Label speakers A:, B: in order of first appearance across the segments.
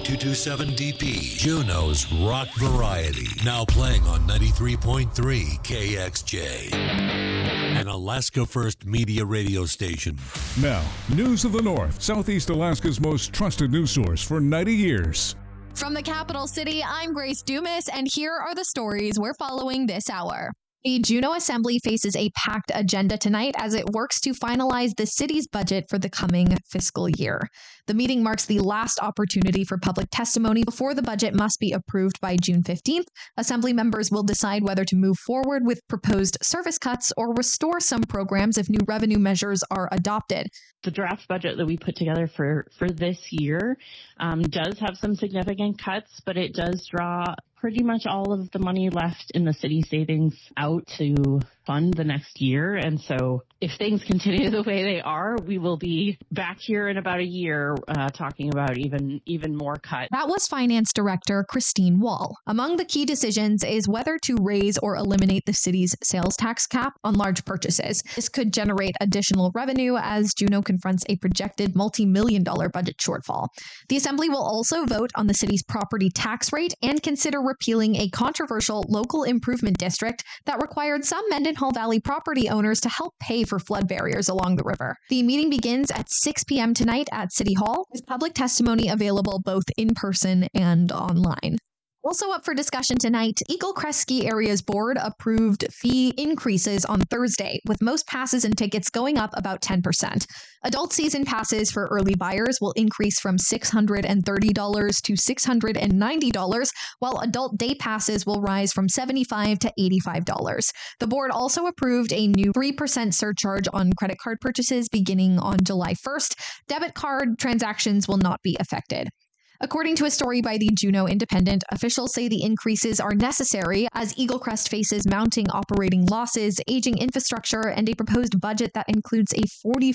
A: 9227 DP, Juneau's rock variety. Now playing on 93.3 KXJ. An Alaska First Media radio station.
B: Now, News of the North, Southeast Alaska's most trusted news source for 90 years.
C: From the capital city, I'm Grace Dumas, and here are the stories we're following this hour. The Juneau Assembly faces a packed agenda tonight as it works to finalize the city's budget for the coming fiscal year. The meeting marks the last opportunity for public testimony before the budget must be approved by June 15th. Assembly members will decide whether to move forward with proposed service cuts or restore some programs if new revenue measures are adopted.
D: The draft budget that we put together for this year does have some significant cuts, but it does draw pretty much all of the money left in the city savings out to fund the next year. And so if things continue the way they are, we will be back here in about a year talking about even more cuts.
C: That was Finance Director Christine Wall. Among the key decisions is whether to raise or eliminate the city's sales tax cap on large purchases. This could generate additional revenue as Juneau confronts a projected multi-million-dollar budget shortfall. The Assembly will also vote on the city's property tax rate and consider repealing a controversial local improvement district that required some Mendenhall Valley property owners to help pay for flood barriers along the river. The meeting begins at 6 p.m. tonight at City Hall, with public testimony available both in person and online. Also up for discussion tonight, Eagle Crest Ski Area's board approved fee increases on Thursday, with most passes and tickets going up about 10%. Adult season passes for early buyers will increase from $630 to $690, while adult day passes will rise from $75 to $85. The board also approved a new 3% surcharge on credit card purchases beginning on July 1st. Debit card transactions will not be affected. According to a story by the Juneau Independent, officials say the increases are necessary as Eagle Crest faces mounting operating losses, aging infrastructure, and a proposed budget that includes a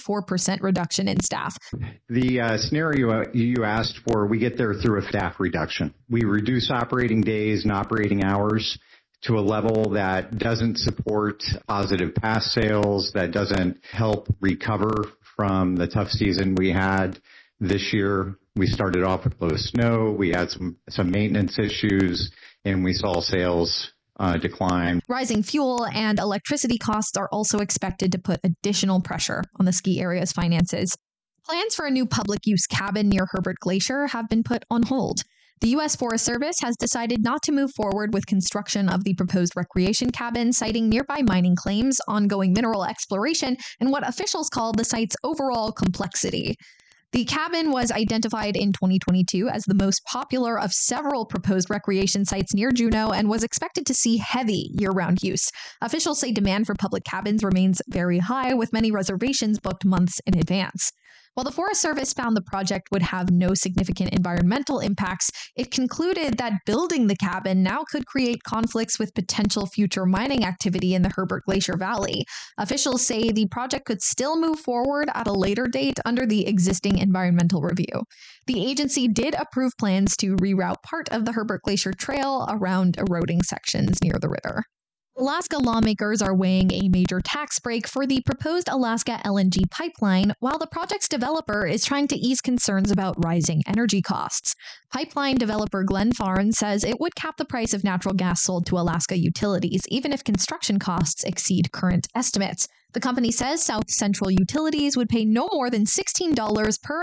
C: 44% reduction in staff.
E: The scenario you asked for, we get there through a staff reduction. We reduce operating days and operating hours to a level that doesn't support positive pass sales, that doesn't help recover from the tough season we had this year. We started off with low snow, we had some maintenance issues, and we saw sales decline.
C: Rising fuel and electricity costs are also expected to put additional pressure on the ski area's finances. Plans for a new public use cabin near Herbert Glacier have been put on hold. The U.S. Forest Service has decided not to move forward with construction of the proposed recreation cabin, citing nearby mining claims, ongoing mineral exploration, and what officials call the site's overall complexity. The cabin was identified in 2022 as the most popular of several proposed recreation sites near Juneau and was expected to see heavy year-round use. Officials say demand for public cabins remains very high, with many reservations booked months in advance. While the Forest Service found the project would have no significant environmental impacts, it concluded that building the cabin now could create conflicts with potential future mining activity in the Herbert Glacier Valley. Officials say the project could still move forward at a later date under the existing environmental review. The agency did approve plans to reroute part of the Herbert Glacier Trail around eroding sections near the river. Alaska lawmakers are weighing a major tax break for the proposed Alaska LNG pipeline, while the project's developer is trying to ease concerns about rising energy costs. Pipeline developer Glenfarne says it would cap the price of natural gas sold to Alaska utilities, even if construction costs exceed current estimates. The company says South Central Utilities would pay no more than $16 per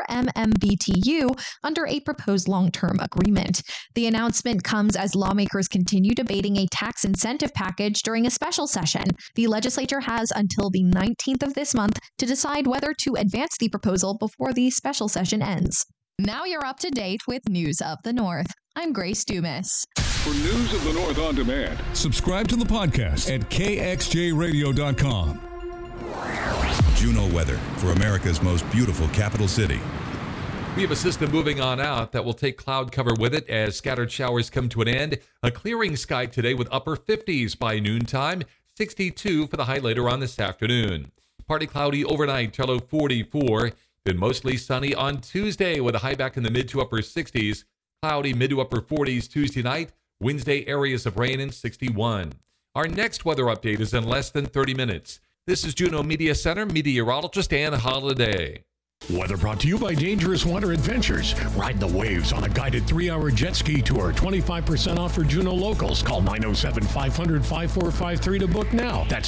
C: MMBTU under a proposed long-term agreement. The announcement comes as lawmakers continue debating a tax incentive package during a special session. The legislature has until the 19th of this month to decide whether to advance the proposal before the special session ends. Now you're up to date with News of the North. I'm Grace Dumas.
B: For News of the North on demand, subscribe to the podcast at kxjradio.com.
F: Juneau weather for America's most beautiful capital city.
G: We have a system moving on out that will take cloud cover with it as scattered showers come to an end. A clearing sky today with upper 50s by noontime, 62 for the high later on this afternoon. Partly cloudy overnight till low 44, then mostly sunny on Tuesday with a high back in the mid to upper 60s. Cloudy mid to upper 40s Tuesday night, Wednesday areas of rain and 61. Our next weather update is in less than 30 minutes. This is Juneau Media Center meteorologist Ann Holiday.
H: Weather brought to you by Dangerous Water Adventures. Ride the waves on a guided 3-hour jet ski tour. 25% off for Juneau locals. Call 907-500-5453 to book now. That's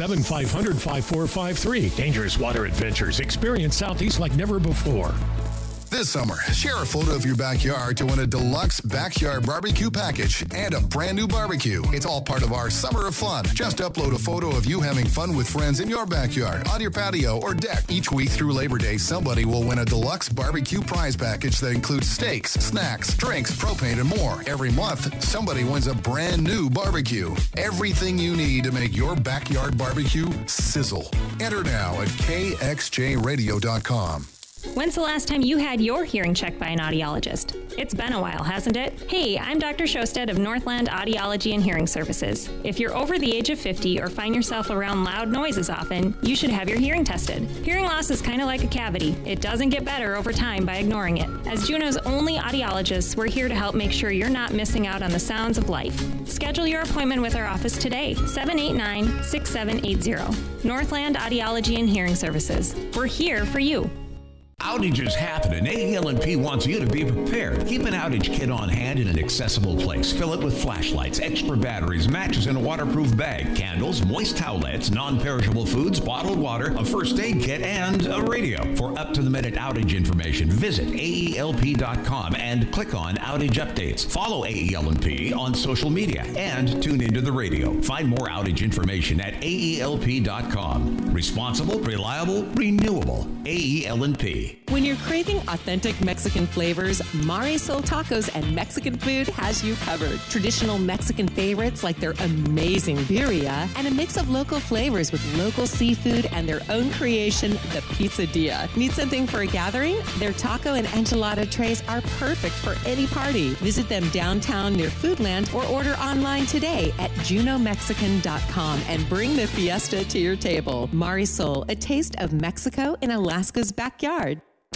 H: 907-500-5453. Dangerous Water Adventures. Experience Southeast like never before.
I: This summer, share a photo of your backyard to win a deluxe backyard barbecue package and a brand new barbecue. It's all part of our Summer of Fun. Just upload a photo of you having fun with friends in your backyard, on your patio, or deck. Each week through Labor Day, somebody will win a deluxe barbecue prize package that includes steaks, snacks, drinks, propane, and more. Every month, somebody wins a brand new barbecue. Everything you need to make your backyard barbecue sizzle. Enter now at kxjradio.com.
J: When's the last time you had your hearing checked by an audiologist? It's been a while, hasn't it? Hey, I'm Dr. Shosted of Northland Audiology and Hearing Services. If you're over the age of 50 or find yourself around loud noises often, you should have your hearing tested. Hearing loss is kind of like a cavity. It doesn't get better over time by ignoring it. As Juneau's only audiologists, we're here to help make sure you're not missing out on the sounds of life. Schedule your appointment with our office today, 789-6780. Northland Audiology and Hearing Services. We're here for you.
K: Outages happen, and AEL&P wants you to be prepared. Keep an outage kit on hand in an accessible place. Fill it with flashlights, extra batteries, matches in a waterproof bag, candles, moist towelettes, non-perishable foods, bottled water, a first aid kit, and a radio. For up-to-the-minute outage information, visit AELP.com and click on Outage Updates. Follow AEL&P on social media and tune into the radio. Find more outage information at AELP.com. Responsible, reliable, renewable. AEL&P.
L: When you're craving authentic Mexican flavors, Marisol Tacos and Mexican Food has you covered. Traditional Mexican favorites like their amazing birria and a mix of local flavors with local seafood and their own creation, the Pizzadilla. Need something for a gathering? Their taco and enchilada trays are perfect for any party. Visit them downtown near Foodland or order online today at junomexican.com and bring the fiesta to your table. Marisol, a taste of Mexico in Alaska's backyard.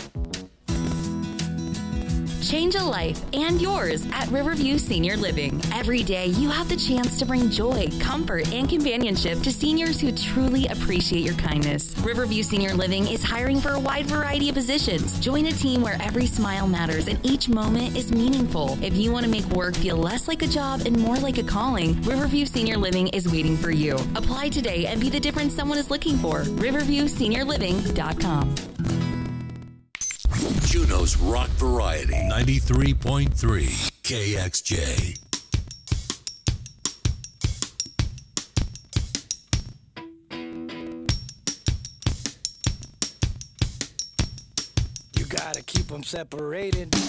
M: Change a life and yours at Riverview Senior Living. Every day, you have the chance to bring joy, comfort, and companionship to seniors who truly appreciate your kindness. Riverview Senior Living is hiring for a wide variety of positions. Join a team where every smile matters and each moment is meaningful. If you want to make work feel less like a job and more like a calling, Riverview Senior Living is waiting for you. Apply today and be the difference someone is looking for. RiverviewSeniorLiving.com.
A: Juneau's Rock Variety, 93.3 KXJ.
N: You gotta keep them separated.